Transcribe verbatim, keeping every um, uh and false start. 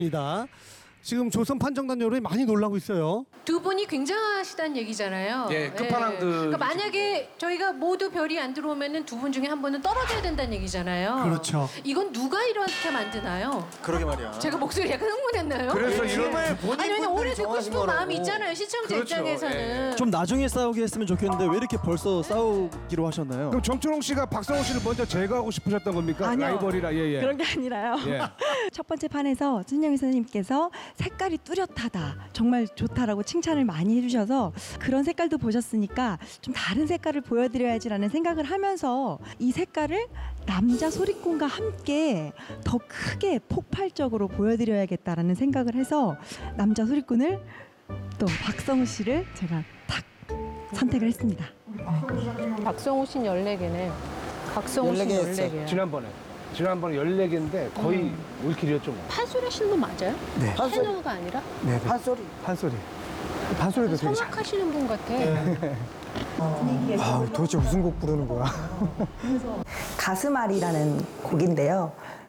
입니다. 지금 조선 판정단 여론이 많이 놀라고 있어요. 두 분이 굉장하시다는 얘기잖아요. 예, 끝판왕들. 그러니까 만약에 저희가 모두 별이 안 들어오면은 두 분 중에 한 분은 떨어져야 된다는 얘기잖아요. 그렇죠. 이건 누가 이렇게 만드나요? 그러게 말이야. 제가 목소리 약간 흥분했나요? 그래서 네, 이런 팀을 본인 아니 왜냐면 오래 듣고 정하신 싶은 거라고. 마음이 있잖아요. 시청자 그렇죠. 입장에서는. 좀 나중에 싸우게 했으면 좋겠는데 왜 이렇게 벌써 싸우기로 하셨나요? 그럼 정초롱 씨가 박성호 씨를 먼저 제거하고 싶으셨던 겁니까? 아니요. 라이벌이라 예예. 그런 게 아니라요. 예. 첫 번째 판에서 신영희 선생님께서 색깔이 뚜렷하다, 정말 좋다라고 칭찬을 많이 해주셔서 그런 색깔도 보셨으니까 좀 다른 색깔을 보여드려야지라는 생각을 하면서 이 색깔을 남자 소리꾼과 함께 더 크게 폭발적으로 보여드려야겠다라는 생각을 해서 남자 소리꾼을 또 박성우 씨를 제가 탁 선택을 했습니다. 박성호 씨는 열네 개네. 박성호 씨는 열네 개 열네 개. 지난번에 지난번에 열네 개인데 거의 음. 올킬이었죠 뭐. 판소리 하시는 분 맞아요? 네. 판소리. 테너가 아니라? 네, 판소리. 판소리. 판소리도 되게 잘. 성악하시는 분 같아. 아, 도대체 무슨 곡 부르는 거야? 가슴앓이라는 곡인데요.